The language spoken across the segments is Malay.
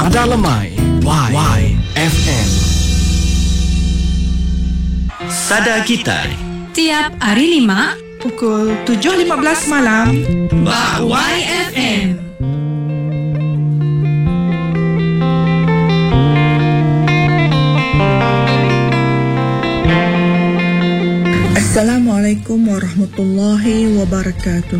Sada Lemai YFM. Sada Gitai tiap hari 5 pukul 7.15 malam. YFM. Assalamualaikum warahmatullahi wabarakatuh.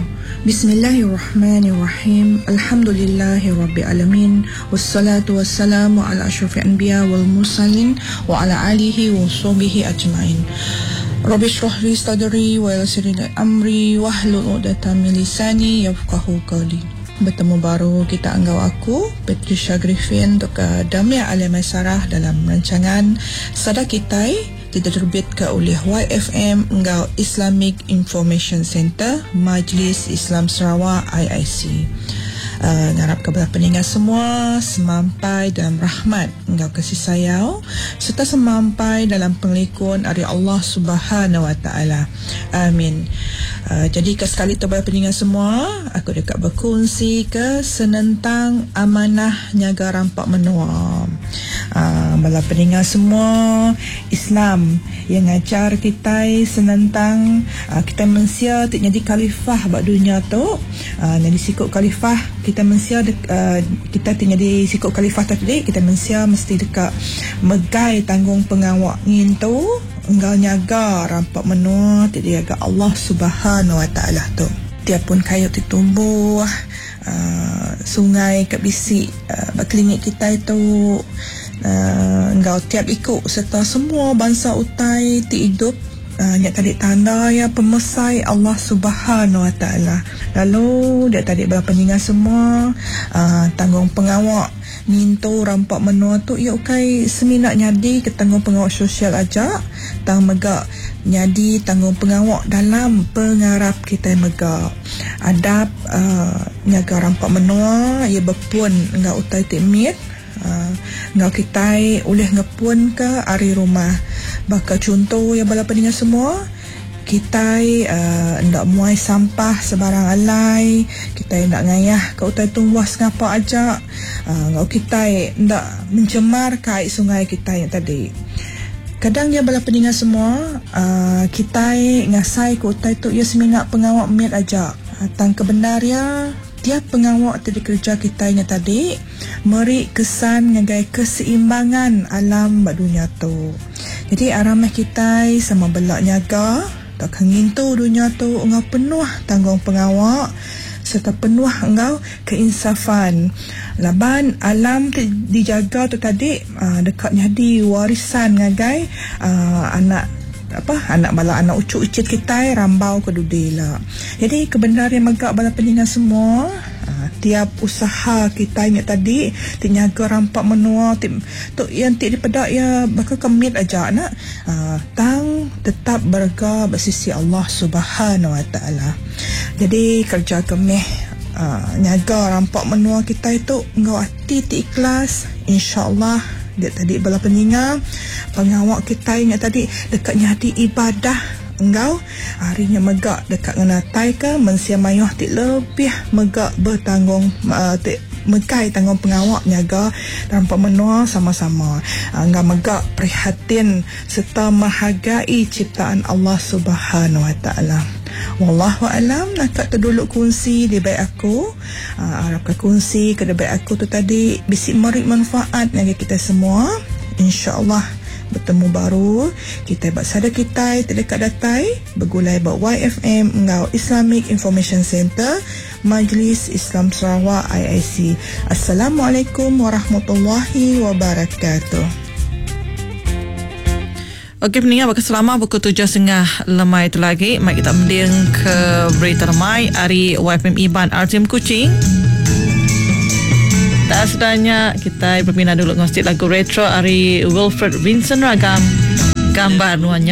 Bismillahirrahmanirrahim. Alhamdulillahi alamin. Wassalatu wassalamu ala asyrafil anbiya wal mursalin wa ala alihi wa sahbihi ajmain. Rabbi shrah li sadri wa yassir li amri wahlul 'uqdatam min lisani yafqahu qawli. Bertemu baru kita anggau aku Patricia Griffin untuk Damia Al-Maisarah dalam rancangan Sada Kitai diterbitkan oleh YFM Enggau Islamic Information Center Majlis Islam Sarawak IIC. Ngarap kepada pendengar semua semampai dalam rahmat Enggau kasih sayang serta semampai dalam penglikuan dari Allah Subhanahu Wa Taala. Amin. Jadi sekali kepada pendengar semua, aku dekat berkongsi ke senentang amanah nyaga rampak menua. Bala pendengar semua, Islam yang ngajar kita senentang kita mensia tak jadi khalifah bak dunia tu. Jadi sikut khalifah kita mensia kita jadi sikut khalifah tadi kita mensia mesti dekat megai tanggung pengawak ngin tu enggal nyaga rampak menua tak diaga Allah Subhanahu Wa Taala tu. Tiap pun kayu ditumbuh sungai kat bisik klinik kita itu engkau tiap ikut serta semua bangsa utai ti hidup nyak tadi tanda ya pemesai Allah Subhanahu Wa Taala. Lalu dia tadi berapa pendengar semua tanggung pengawak minto rampak menua tu ya ukai seminat nyadi ke tanggung pengawak sosial aja tang megak nyadi tanggung pengawak dalam pengarap kita megak adab nyaga rampak menua ya berpun enggak utai timit ngau kita boleh ngepun ke ari rumah bakal contoh yang bala pendengar semua kita ndak muai sampah sebarang alai, kita ndak ngayah ke utai tungwas ngapa aja ngau kita ndak mencemar kai sungai kita yang tadi. Kadang dia bala pendengar semua kita ngasai ke utai tu ya semingat pengawak mit aja tang kebenarnya tiap pengawak tadi kerja kita yang tadi meri kesan ngagai keseimbangan alam bak dunia tu. Jadi aramah kita sama belak nyaga tak ngintu dunia tu engau penuh tanggung pengawak serta penuh engau keinsafan. Laban alam dijaga tu tadi dekat jadi warisan ngagai anak bala anak ucuk-ucit kita rambau ke dudela. Jadi kebenaran megak bala pendengar semua tiap usaha kita yang tadi tinyaga rampak menua tu yang ti dipedak ya bakal kemit aja nak tang tetap berga bersisi Allah Subhanahu Wa Taala. Jadi kerja kemih nyaga rampak menua kita itu engau hati ti ikhlas insyaallah. Dia tadi bala pendengar pengawak kita yang tadi dekat nyadi ibadah engkau harinya megak dekat ngenatai ke mensia mayuh ti lebih megak bertanggung megai tanggung pengawak nyaga rampak menua sama-sama engkau megak prihatin serta menghargai ciptaan Allah Subhanahu Wa Taala. Wallahu alam. Nak terduluk kongsi di baik aku harap ke kongsi ke baik aku tu tadi bisik merik manfaat bagi kita semua. InsyaAllah bertemu baru kita buat sada kita terdekat datai bergulai buat YFM Enggau Islamic Information Center Majlis Islam Sarawak IIC. Assalamualaikum warahmatullahi wabarakatuh. Okey pendengar, bakal selama pukul 7.30 lemai itu lagi. Mari kita mending ke berita lemai hari YFM Iban RTM Kuching. Tak sedanya kita berpindah dulu ngostik lagu retro hari Wilfred Vincent Ragam gambar nuanya.